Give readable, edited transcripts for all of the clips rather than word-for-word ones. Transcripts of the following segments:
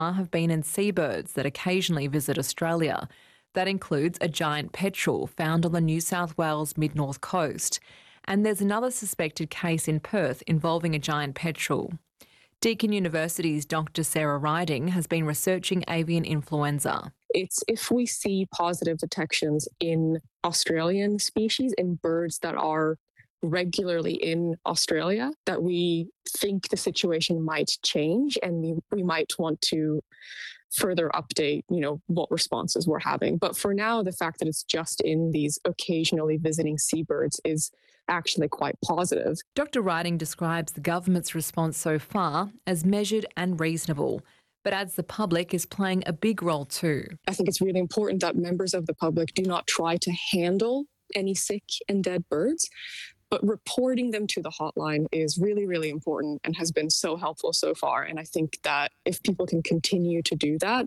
have been in seabirds that occasionally visit Australia. That includes a giant petrel found on the New South Wales mid-north coast. And there's another suspected case in Perth involving a giant petrel. Deakin University's Dr. Sarah Riding has been researching avian influenza. It's if we see positive detections in Australian species, in birds that are regularly in Australia, that we think the situation might change and we might want to further update, what responses we're having. But for now, the fact that it's just in these occasionally visiting seabirds is actually quite positive. Dr. Riding describes the government's response so far as measured and reasonable, but adds the public is playing a big role too. I think it's really important that members of the public do not try to handle any sick and dead birds, but reporting them to the hotline is really, really important and has been so helpful so far. And I think that if people can continue to do that,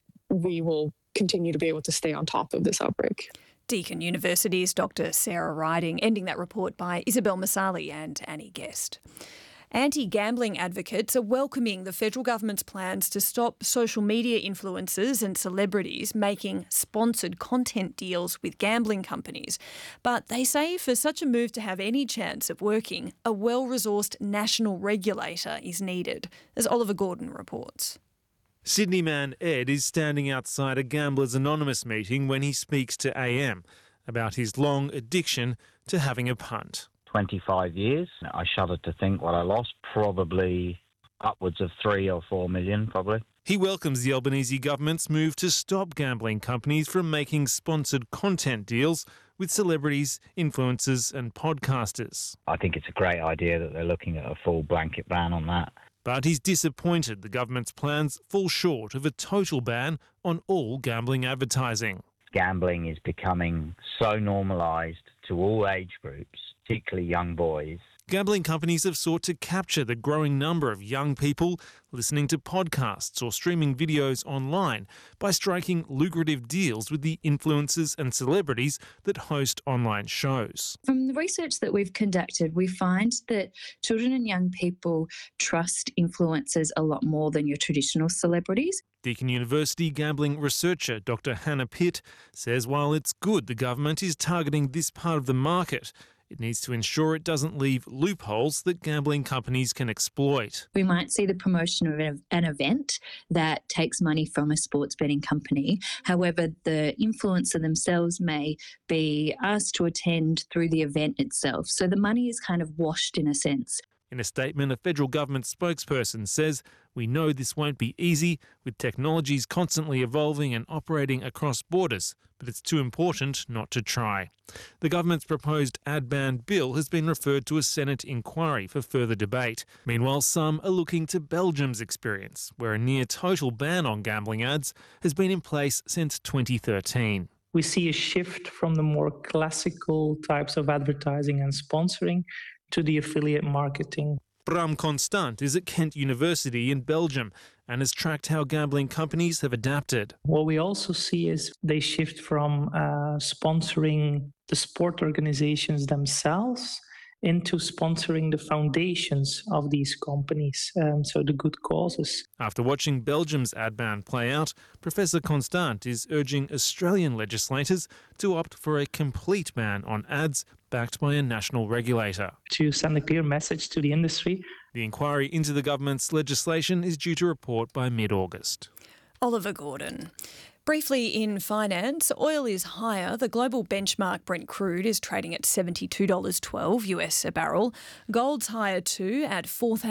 we will continue to be able to stay on top of this outbreak. Deakin University's Dr. Sarah Riding, ending that report by Isabel Masali and Annie Guest. Anti-gambling advocates are welcoming the federal government's plans to stop social media influencers and celebrities making sponsored content deals with gambling companies. But they say for such a move to have any chance of working, a well-resourced national regulator is needed, as Oliver Gordon reports. Sydney man Ed is standing outside a Gamblers Anonymous meeting when he speaks to AM about his long addiction to having a punt. 25 years. I shudder to think what I lost, probably upwards of 3 or 4 million, probably. He welcomes the Albanese government's move to stop gambling companies from making sponsored content deals with celebrities, influencers and podcasters. I think it's a great idea that they're looking at a full blanket ban on that. But he's disappointed the government's plans fall short of a total ban on all gambling advertising. Gambling is becoming so normalised to all age groups, particularly young boys. Gambling companies have sought to capture the growing number of young people listening to podcasts or streaming videos online by striking lucrative deals with the influencers and celebrities that host online shows. From the research that we've conducted, we find that children and young people trust influencers a lot more than your traditional celebrities. Deakin University gambling researcher Dr. Hannah Pitt says while it's good the government is targeting this part of the market, it needs to ensure it doesn't leave loopholes that gambling companies can exploit. We might see the promotion of an event that takes money from a sports betting company. However, the influencer themselves may be asked to attend through the event itself. So the money is kind of washed in a sense. In a statement, a federal government spokesperson says, "We know this won't be easy, with technologies constantly evolving and operating across borders, but it's too important not to try." The government's proposed ad ban bill has been referred to a Senate inquiry for further debate. Meanwhile, some are looking to Belgium's experience, where a near-total ban on gambling ads has been in place since 2013. We see a shift from the more classical types of advertising and sponsoring to the affiliate marketing. Bram Constant is at Kent University in Belgium and has tracked how gambling companies have adapted. What we also see is they shift from sponsoring the sport organizations themselves into sponsoring the foundations of these companies, so the good causes. After watching Belgium's ad ban play out, Professor Constant is urging Australian legislators to opt for a complete ban on ads backed by a national regulator. To send a clear message to the industry. The inquiry into the government's legislation is due to report by mid-August. Oliver Gordon. Briefly in finance, oil is higher. The global benchmark Brent crude is trading at $72.12 US a barrel. Gold's higher too at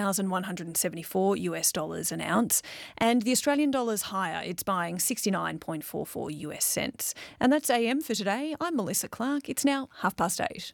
$4,174 US dollars an ounce. And the Australian dollar's higher. It's buying 69.44 US cents. And that's AM for today. I'm Melissa Clark. It's now 8:30.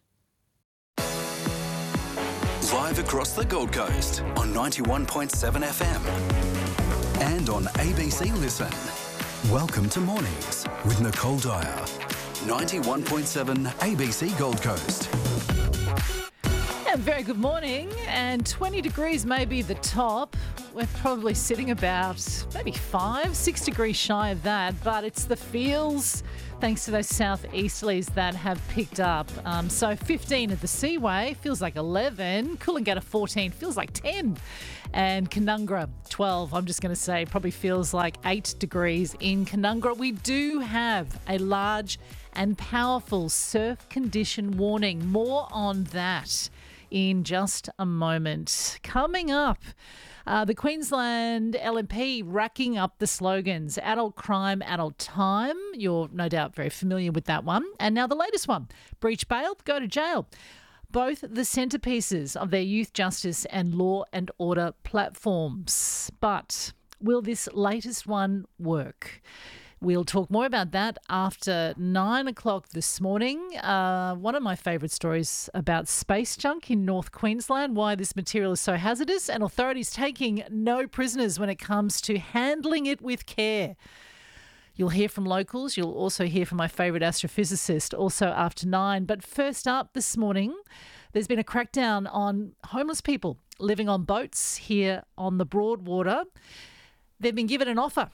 Live across the Gold Coast on 91.7 FM and on ABC Listen. Welcome to Mornings with Nicole Dyer. 91.7 ABC Gold Coast. Yeah, very good morning. And 20 degrees may be the top. We're probably sitting about maybe 6 degrees shy of that. But it's the feels, thanks to those southeasterlies that have picked up. So 15 at the Seaway, feels like 11. Coolangatta 14, feels like 10. And Canungra 12, I'm just going to say, probably feels like 8 degrees in Canungra. We do have a large and powerful surf condition warning. More on that in just a moment. Coming up, the Queensland LNP racking up the slogans. Adult crime, adult time. You're no doubt very familiar with that one. And now the latest one. Breach bail, go to jail. Both the centrepieces of their youth justice and law and order platforms. But will this latest one work? We'll talk more about that after 9 o'clock this morning. One of my favourite stories about space junk in North Queensland, why this material is so hazardous, and authorities taking no prisoners when it comes to handling it with care. You'll hear from locals. You'll also hear from my favourite astrophysicist also after 9. But first up this morning, there's been a crackdown on homeless people living on boats here on the Broadwater. They've been given an offer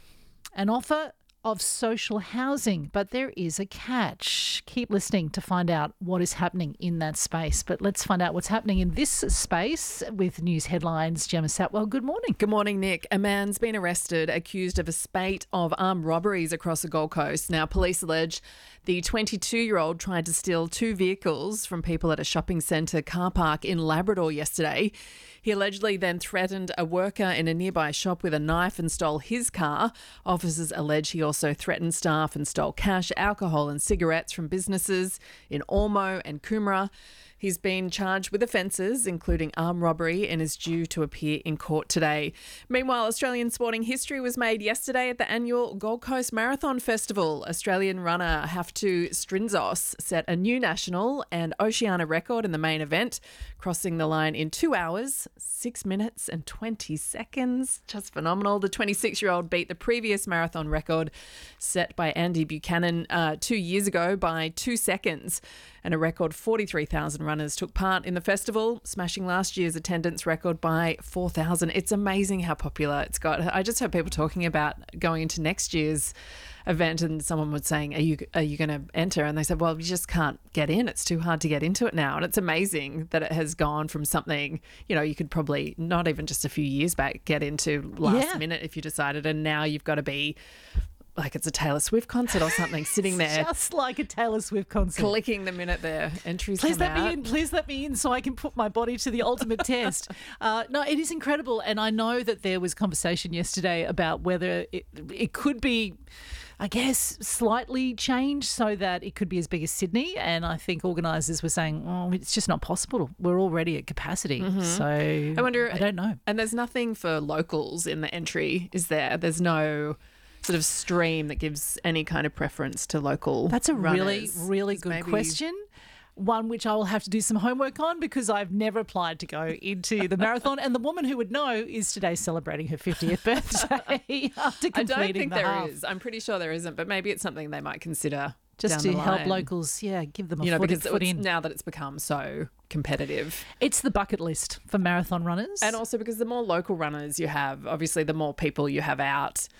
of social housing, but there is a catch. Keep listening to find out what is happening in that space. But let's find out what's happening in this space with news headlines. Gemma Satwell, good morning. Good morning, Nick. A man's been arrested accused of a spate of armed robberies across the Gold Coast. Now, police allege the 22-year-old tried to steal 2 vehicles from people at a shopping centre car park in Labrador yesterday. He allegedly then threatened a worker in a nearby shop with a knife and stole his car. Officers allege he also threatened staff and stole cash, alcohol and cigarettes from businesses in Ormeau and Coomera. He's been charged with offences, including armed robbery, and is due to appear in court today. Meanwhile, Australian sporting history was made yesterday at the annual Gold Coast Marathon Festival. Australian runner Haftu Strinzos set a new national and Oceania record in the main event, crossing the line in 2 hours, 6 minutes and 20 seconds. Just phenomenal. The 26-year-old beat the previous marathon record set by Andy Buchanan 2 years ago by 2 seconds. And a record 43,000 runners took part in the festival, smashing last year's attendance record by 4,000. It's amazing how popular it's got. I just heard people talking about going into next year's event, and someone was saying, are you going to enter? And they said, well, you just can't get in. It's too hard to get into it now. And it's amazing that it has gone from something, you could probably not even just a few years back get into last minute if you decided, and now you've got to be like it's a Taylor Swift concert or something, sitting there. Just like a Taylor Swift concert. Clicking the minute their entries Please come let out. me in. Please let me in so I can put my body to the ultimate test. No, it is incredible. And I know that there was conversation yesterday about whether it could be, I guess, slightly changed so that it could be as big as Sydney. And I think organisers were saying, it's just not possible. We're already at capacity. Mm-hmm. So I don't know. And there's nothing for locals in the entry, is there? There's no sort of stream that gives any kind of preference to local That's a runners. really good question. One which I will have to do some homework on because I've never applied to go into the marathon. And the woman who would know is today celebrating her 50th birthday after completing I don't think the there half. is. I'm pretty sure there isn't, but maybe it's something they might consider just down to the help line. locals, give them a foot in. Now that it's become so competitive. It's the bucket list for marathon runners. And also because the more local runners you have, obviously the more people you have out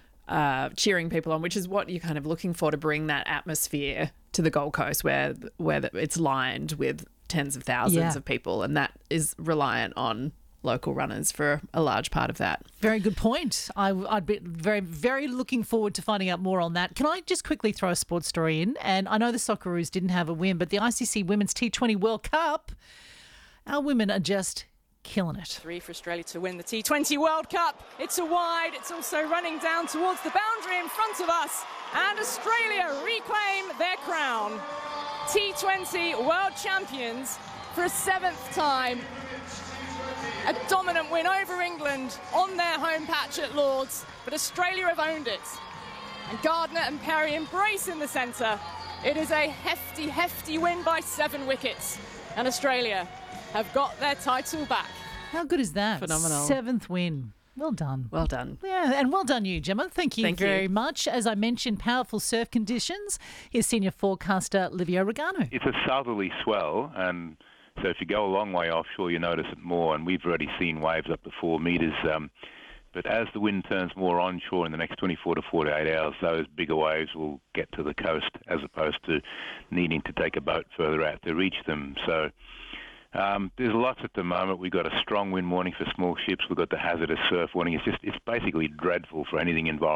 cheering people on, which is what you're kind of looking for to bring that atmosphere to the Gold Coast where it's lined with tens of thousands of people, and that is reliant on local runners for a large part of that. Very good point. I'd be very, very looking forward to finding out more on that. Can I just quickly throw a sports story in? And I know the Socceroos didn't have a win, but the ICC Women's T20 World Cup, our women are just killing it. 3 for Australia to win the T20 World Cup. It's a wide. It's also running down towards the boundary in front of us. And Australia reclaim their crown. T20 World Champions for a 7th time. A dominant win over England on their home patch at Lord's. But Australia have owned it. And Gardner and Perry embrace in the centre. It is a hefty, hefty win by 7 wickets. And Australia have got their title back. How good is that? Phenomenal. 7th win. Well done. Well done. Yeah, and well done you, Gemma. Thank you very much. As I mentioned, powerful surf conditions. Here's senior forecaster Livio Regano. It's a southerly swell, and So if you go a long way offshore, you notice it more, and we've already seen waves up to 4 metres. But as the wind turns more onshore in the next 24 to 48 hours, those bigger waves will get to the coast as opposed to needing to take a boat further out to reach them. So there's lots at the moment. We've got a strong wind warning for small ships. We've got the hazardous surf warning. It's basically dreadful for anything involved